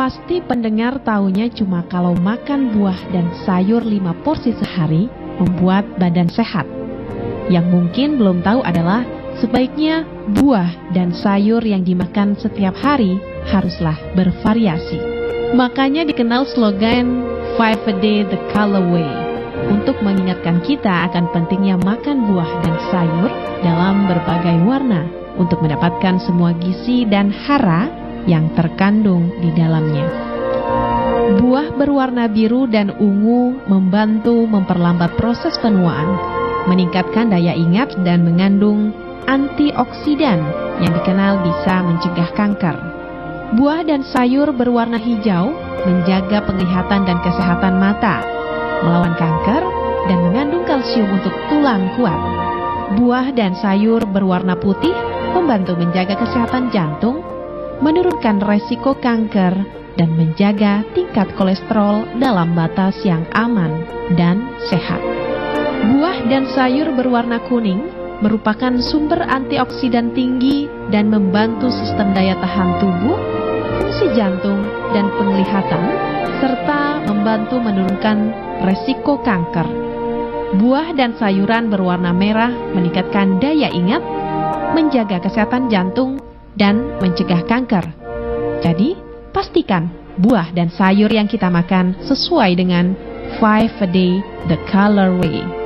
Pasti pendengar taunya cuma kalau makan buah dan sayur 5 porsi sehari membuat badan sehat. Yang mungkin belum tahu adalah sebaiknya buah dan sayur yang dimakan setiap hari haruslah bervariasi. Makanya dikenal slogan 5 a day the color way, untuk mengingatkan kita akan pentingnya makan buah dan sayur dalam berbagai warna untuk mendapatkan semua gizi dan hara yang terkandung di dalamnya. Buah berwarna biru dan ungu membantu memperlambat proses penuaan, meningkatkan daya ingat dan mengandung antioksidan yang dikenal bisa mencegah kanker. Buah dan sayur berwarna hijau menjaga penglihatan dan kesehatan mata, melawan kanker, dan mengandung kalsium untuk tulang kuat. Buah dan sayur berwarna putih membantu menjaga kesehatan jantung, menurunkan resiko kanker, dan menjaga tingkat kolesterol dalam batas yang aman dan sehat. Buah dan sayur berwarna kuning merupakan sumber antioksidan tinggi dan membantu sistem daya tahan tubuh, fungsi jantung, dan penglihatan, serta membantu menurunkan resiko kanker. Buah dan sayuran berwarna merah meningkatkan daya ingat, menjaga kesehatan jantung, dan mencegah kanker. Jadi, pastikan buah dan sayur yang kita makan sesuai dengan 5 a day the color way.